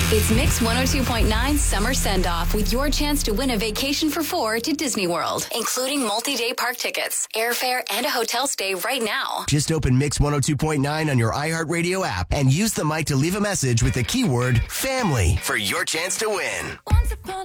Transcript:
It's Mix 102.9 Summer Send-Off with your chance to win a vacation for 4 to Disney World, including multi-day park tickets, airfare, and a hotel stay right now. Just open Mix 102.9 on your iHeartRadio app and use the mic to leave a message with the keyword family for your chance to win. Once upon